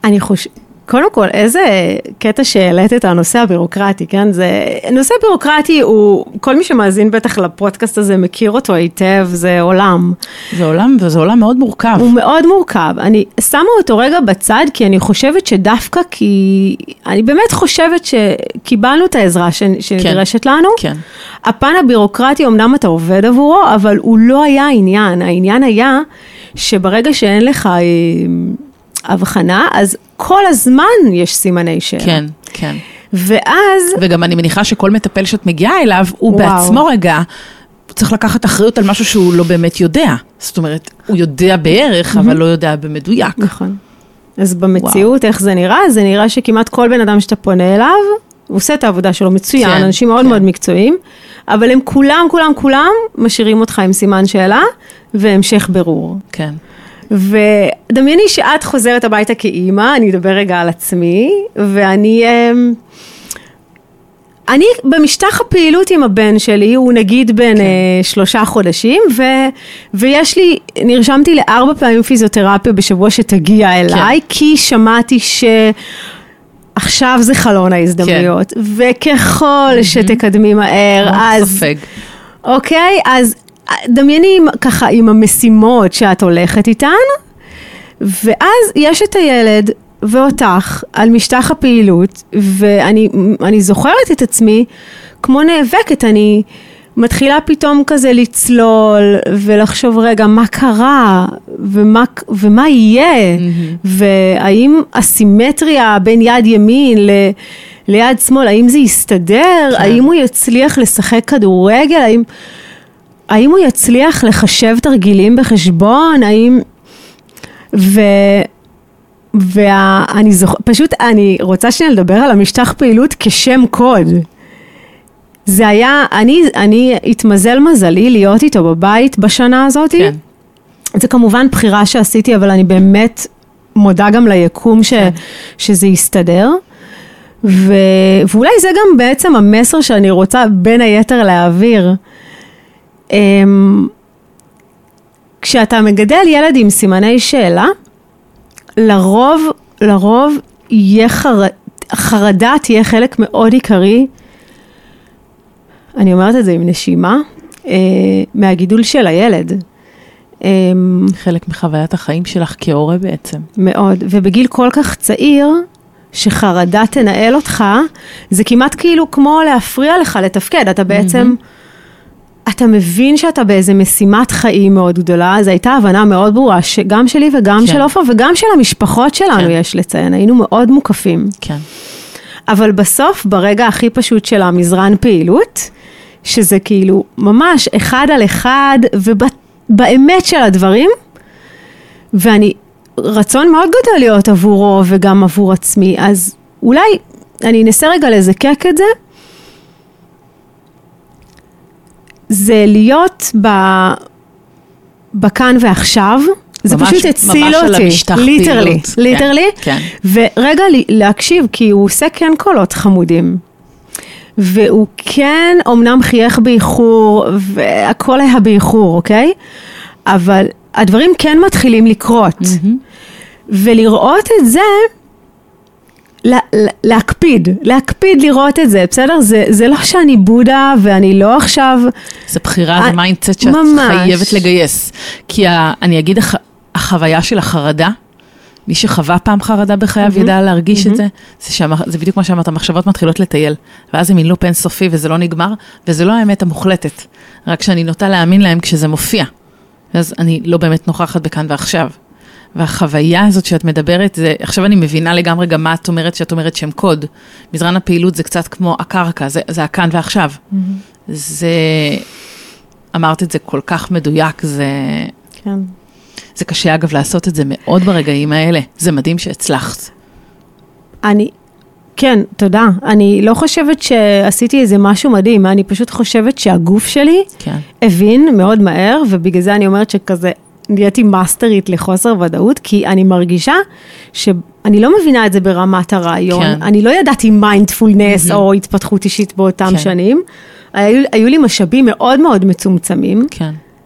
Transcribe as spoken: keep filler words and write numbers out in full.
אני חושב, קודם כל, איזה קטע שהעלית את הנושא הבירוקרטי, כן? זה, נושא בירוקרטי הוא, כל מי שמאזין בטח לפודקאסט הזה מכיר אותו היטב, זה עולם. זה עולם, וזה עולם מאוד מורכב. הוא מאוד מורכב. אני שמה אותו רגע בצד, כי אני חושבת שדווקא כי, אני באמת חושבת שקיבלנו את העזרה שנדרשת כן, לנו. כן. הפן הבירוקרטי, אמנם אתה עובד עבורו, אבל הוא לא היה העניין. העניין היה שברגע שאין לך הבחנה, אז כל הזמן יש סימני שאלה. כן, כן. ואז... וגם אני מניחה שכל מטפל שאת מגיעה אליו, הוא וואו. בעצמו רגע, צריך לקחת אחריות על משהו שהוא לא באמת יודע. זאת אומרת, הוא יודע בערך, אבל לא יודע במדויק. נכון. אז במציאות, וואו. איך זה נראה? זה נראה שכמעט כל בן אדם שאתה פונה אליו, הוא עושה את העבודה שלו מצוין, כן, אנשים מאוד כן. מאוד מקצועיים, אבל הם כולם, כולם, כולם משאירים אותך עם סימן שאלה, והמשך ברור. כן. ודמייני שאת חוזרת הביתה כאימא, אני אדבר רגע על עצמי, ואני, אני במשטח הפעילות עם הבן שלי, הוא נגיד בין כן. שלושה חודשים, ו, ויש לי, נרשמתי לארבע פעמים פיזיותרפיה בשבוע שתגיע אליי, כן. כי שמעתי ש... עכשיו זה חלון ההזדמנויות, כן. וככל mm-hmm. שתקדמי מהר, אז... ספג. אוקיי, אז... דמייני ככה עם המשימות שאת הולכת איתן, ואז יש את הילד ואותך על משטח הפעילות, ואני אני זוכרת את עצמי כמו נאבקת, אני מתחילה פתאום כזה לצלול, ולחשוב רגע מה קרה, ומה, ומה יהיה, mm-hmm. והאם הסימטריה בין יד ימין ל... ליד שמאל, האם זה יסתדר, כן. האם הוא יצליח לשחק כדורגל, האם... האם הוא יצליח לחשב תרגילים בחשבון? האם... ו... ואני זוכ... פשוט אני רוצה שנייה לדבר על המשטח פעילות כשם קוד. זה היה, אני, אני התמזל מזלי להיות איתו בבית בשנה הזאת. כן. זה כמובן בחירה שעשיתי, אבל אני באמת מודה גם ליקום ש... כן. שזה יסתדר. ו... ואולי זה גם בעצם המסר שאני רוצה בין היתר להעביר. כשאתה מגדל ילד עם סימני שאלה, לרוב, לרוב יהיה חרד, חרדה תהיה חלק מאוד עיקרי, אני אומרת את זה עם נשימה, מהגידול של הילד. חלק מחוויית החיים שלך כהורה בעצם. מאוד, ובגיל כל כך צעיר, שחרדה תנהל אותך, זה כמעט כאילו כמו להפריע לך לתפקד, אתה בעצם... אתה מבין שאתה באיזה משימת חיים מאוד גדולה, זו הייתה הבנה מאוד ברורה, שגם שלי וגם כן. של אופר, וגם של המשפחות שלנו כן. יש לציין, היינו מאוד מוקפים. כן. אבל בסוף, ברגע הכי פשוט של המזרן פעילות, שזה כאילו ממש אחד על אחד, ובאמת של הדברים, ואני רצון מאוד גדול להיות עבורו, וגם עבור עצמי, אז אולי אני אנסה רגע לזקק את זה, זה להיות ב... בכאן ועכשיו, זה ממש, פשוט הציל אותי, ליטרלי, ליטרלי, כן, כן. ורגע להקשיב, כי הוא עושה כן קולות חמודים, והוא כן אומנם חייך באיחור, והכל היה באיחור, אוקיי? אבל הדברים כן מתחילים לקרות, mm-hmm. ולראות את זה, לה, להקפיד, להקפיד לראות את זה, בסדר? זה, זה לא שאני בודה ואני לא עכשיו... זה בחירה, זה מיינדסט שאת חייבת לגייס. כי ה, אני אגיד, הח, החוויה של החרדה, מי שחווה פעם חרדה בחייו mm-hmm. ידע להרגיש mm-hmm. את זה, זה, שהמח, זה בדיוק מה שאמרת, המחשבות מתחילות לטייל, ואז הם מילאו פן סופי וזה לא נגמר, וזה לא האמת המוחלטת, רק שאני נוטה להאמין להם כשזה מופיע. אז אני לא באמת נוכחת בכאן ועכשיו. והחוויה הזאת שאת מדברת, זה, עכשיו אני מבינה לגמרי גם מה את אומרת, שאת אומרת שם קוד. מזרן הפעילות זה קצת כמו הקרקע, זה, זה הכאן ועכשיו. Mm-hmm. זה, אמרת את זה כל כך מדויק, זה, כן. זה קשה אגב לעשות את זה מאוד ברגעים האלה. זה מדהים שהצלחת. אני, כן, תודה. אני לא חושבת שעשיתי איזה משהו מדהים, אני פשוט חושבת שהגוף שלי כן. הבין מאוד מהר, ובגלל זה אני אומרת שכזה, נהייתי מאסטרית לחוסר ודאות, כי אני מרגישה שאני לא מבינה את זה ברמת הרעיון. כן. אני לא ידעתי מיינדפולנס mm-hmm. או התפתחות אישית באותם כן. שנים. היו, היו לי משאבים מאוד מאוד מצומצמים. כן.